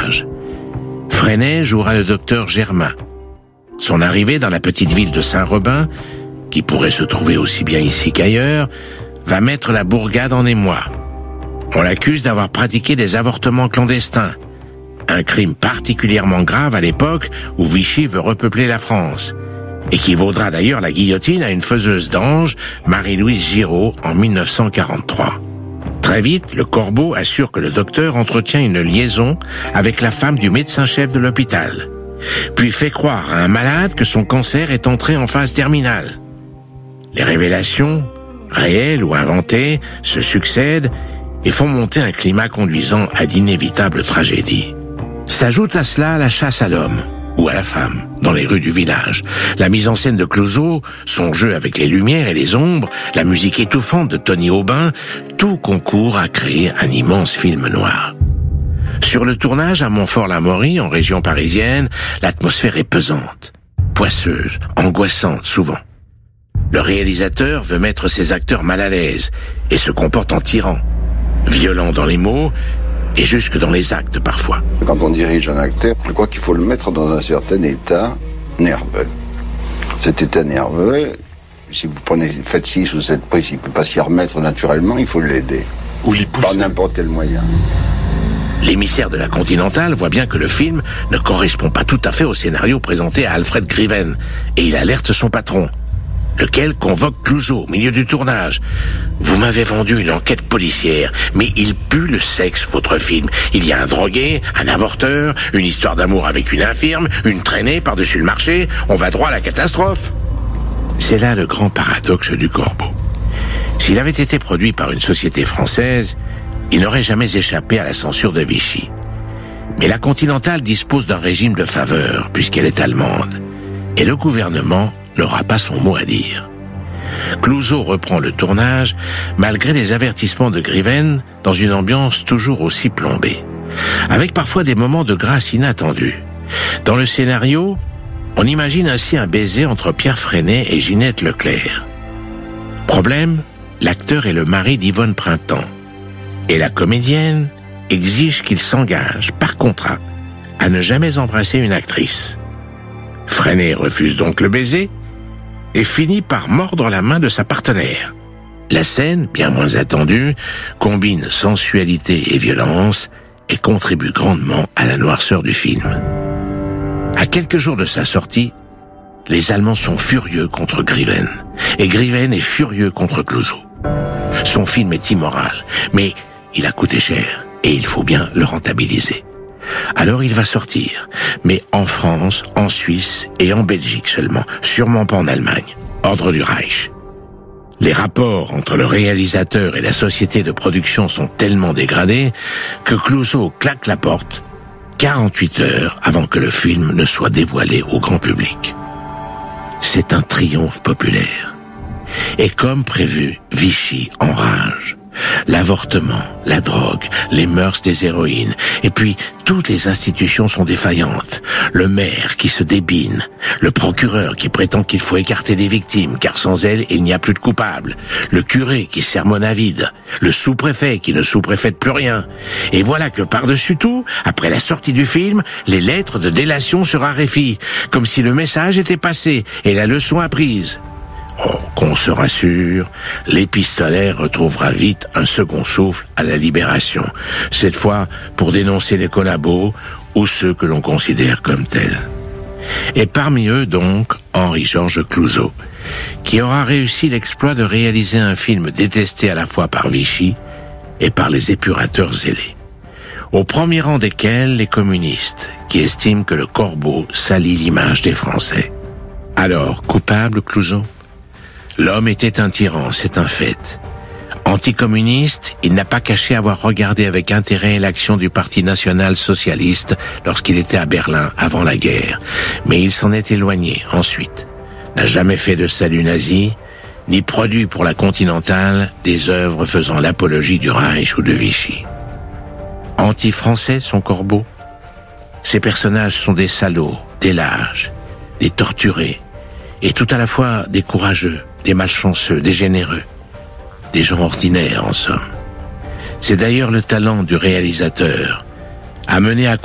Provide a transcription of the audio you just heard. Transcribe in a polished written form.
tournage. Freinet jouera le docteur Germain. Son arrivée dans la petite ville de Saint-Robin, qui pourrait se trouver aussi bien ici qu'ailleurs, va mettre la bourgade en émoi. On l'accuse d'avoir pratiqué des avortements clandestins, un crime particulièrement grave à l'époque où Vichy veut repeupler la France, et qui vaudra d'ailleurs la guillotine à une faiseuse d'ange, Marie-Louise Giraud, en 1943. Très vite, le Corbeau assure que le docteur entretient une liaison avec la femme du médecin-chef de l'hôpital, puis fait croire à un malade que son cancer est entré en phase terminale. Les révélations, réelles ou inventées, se succèdent et font monter un climat conduisant à d'inévitables tragédies. S'ajoute à cela la chasse à l'homme, ou à la femme, dans les rues du village. La mise en scène de Clouzot, son jeu avec les lumières et les ombres, la musique étouffante de Tony Aubin, tout concourt à créer un immense film noir. Sur le tournage à Montfort-l'Amaury, en région parisienne, l'atmosphère est pesante, poisseuse, angoissante souvent. Le réalisateur veut mettre ses acteurs mal à l'aise et se comporte en tyran, violent dans les mots et jusque dans les actes parfois. Quand on dirige un acteur, je crois qu'il faut le mettre dans un certain état nerveux. Cet état nerveux, si vous faites 6 ou 7 prises, il ne peut pas s'y remettre naturellement, il faut l'aider. Ou l'y pousser. Par n'importe quel moyen. L'émissaire de la Continentale voit bien que le film ne correspond pas tout à fait au scénario présenté à Alfred Griven, et il alerte son patron, lequel convoque Clouzot au milieu du tournage. « Vous m'avez vendu une enquête policière, mais il pue le sexe, votre film. Il y a un drogué, un avorteur, une histoire d'amour avec une infirme, une traînée par-dessus le marché, on va droit à la catastrophe. » C'est là le grand paradoxe du Corbeau. S'il avait été produit par une société française, il n'aurait jamais échappé à la censure de Vichy. Mais la Continentale dispose d'un régime de faveur, puisqu'elle est allemande, et le gouvernement n'aura pas son mot à dire. Clouzot reprend le tournage, malgré les avertissements de Griven, dans une ambiance toujours aussi plombée, avec parfois des moments de grâce inattendus. Dans le scénario, on imagine ainsi un baiser entre Pierre Freinet et Ginette Leclerc. Problème, l'acteur est le mari d'Yvonne Printemps, et la comédienne exige qu'il s'engage, par contrat, à ne jamais embrasser une actrice. Freinet refuse donc le baiser et finit par mordre la main de sa partenaire. La scène, bien moins attendue, combine sensualité et violence et contribue grandement à la noirceur du film. À quelques jours de sa sortie, les Allemands sont furieux contre Griven, et Griven est furieux contre Clouzot. Son film est immoral, mais il a coûté cher, et il faut bien le rentabiliser. Alors il va sortir, mais en France, en Suisse et en Belgique seulement, sûrement pas en Allemagne. Ordre du Reich. Les rapports entre le réalisateur et la société de production sont tellement dégradés que Clouzot claque la porte 48 heures avant que le film ne soit dévoilé au grand public. C'est un triomphe populaire. Et comme prévu, Vichy enrage. L'avortement, la drogue, les mœurs des héroïnes, et puis toutes les institutions sont défaillantes. Le maire qui se débine, le procureur qui prétend qu'il faut écarter les victimes, car sans elles, il n'y a plus de coupables, le curé qui sermonne à vide, le sous-préfet qui ne sous-préfète plus rien. Et voilà que par-dessus tout, après la sortie du film, les lettres de délation se raréfient, comme si le message était passé et la leçon apprise. Oh, qu'on se rassure, l'épistolaire retrouvera vite un second souffle à la Libération, cette fois pour dénoncer les collabos ou ceux que l'on considère comme tels. Et parmi eux donc, Henri-Georges Clouzot, qui aura réussi l'exploit de réaliser un film détesté à la fois par Vichy et par les épurateurs zélés. Au premier rang desquels les communistes, qui estiment que le Corbeau salit l'image des Français. Alors, coupable Clouzot ? L'homme était un tyran, c'est un fait. Anticommuniste, il n'a pas caché avoir regardé avec intérêt l'action du Parti national-socialiste lorsqu'il était à Berlin avant la guerre, mais il s'en est éloigné ensuite. N'a jamais fait de salut nazi, ni produit pour la Continentale des œuvres faisant l'apologie du Reich ou de Vichy. Anti-français, son Corbeau ? Ses personnages sont des salauds, des lâches, des torturés, et tout à la fois des courageux, des malchanceux, des généreux, des gens ordinaires en somme. C'est d'ailleurs le talent du réalisateur, amené à